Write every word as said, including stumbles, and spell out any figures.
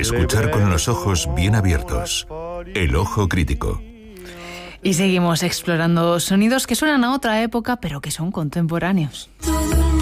Escuchar con los ojos bien abiertos. El ojo crítico. Y seguimos explorando sonidos que suenan a otra época, pero que son contemporáneos.